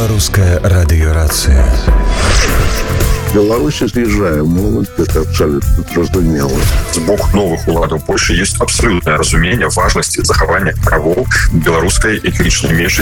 Русская радиорация. В Беларуси з'язджае моладзь, гэта абсолютно зразумела. З боку новых уладаў Польши есть абсолютное разумение важности захавання правоў беларускай этнічнай меншасці.